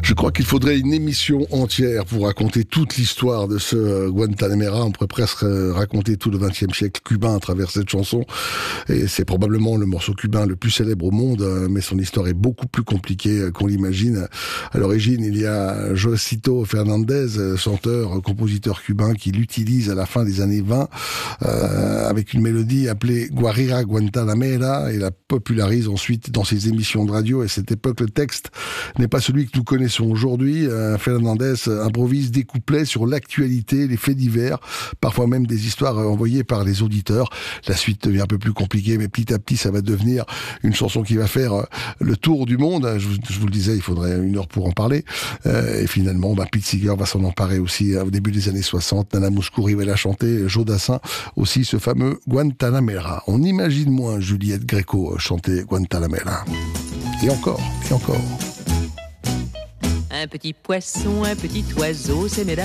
Je crois qu'il faudrait une émission entière pour raconter toute l'histoire de ce Guantanamera. On pourrait presque raconter tout le XXe siècle cubain à travers cette chanson. Et c'est probablement le morceau cubain le plus célèbre au monde, mais son histoire est beaucoup plus compliquée qu'on l'imagine. À l'origine, il y a Josito Fernandez, chanteur, compositeur cubain, qui l'utilise à la fin des années 20 avec une mélodie appelée Guarira Guantanamera et la popularise ensuite dans ses émissions de radio. Et à cette époque, le texte n'est pas celui que nous connaissons aujourd'hui. Fernandez improvise des couplets sur l'actualité, les faits divers, parfois même des histoires envoyées par les auditeurs. La suite devient un peu plus compliquée, mais petit à petit, ça va devenir une chanson qui va faire le tour du monde. Je vous le disais, il faudrait 1 heure pour en parler. Et finalement, Pete Seeger va s'en emparer aussi au début des années 60. Nana Mouskouri va la chanter, Joe Dassin aussi, ce fameux Guantanamera. On imagine moins Juliette Gréco chanter Guantanamera. Et encore, et encore. Un petit poisson, un petit oiseau, s'aimaient